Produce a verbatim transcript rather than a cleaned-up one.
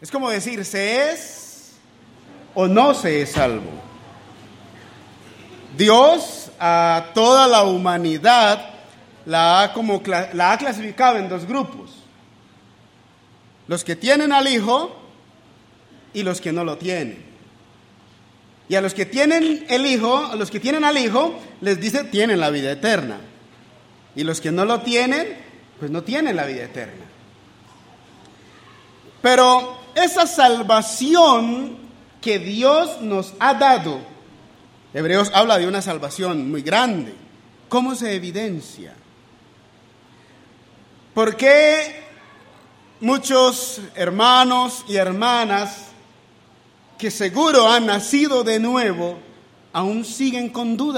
Es como decir, ¿se es o no se es salvo? Dios a toda la humanidad la ha, como, la ha clasificado en dos grupos. Los que tienen al Hijo y los que no lo tienen. Y a los que tienen el Hijo, a los que tienen al Hijo, les dice, tienen la vida eterna. Y los que no lo tienen, pues no tienen la vida eterna. Pero esa salvación que Dios nos ha dado, Hebreos habla de una salvación muy grande. ¿Cómo se evidencia? ¿Por qué muchos hermanos y hermanas que seguro han nacido de nuevo aún siguen con dudas?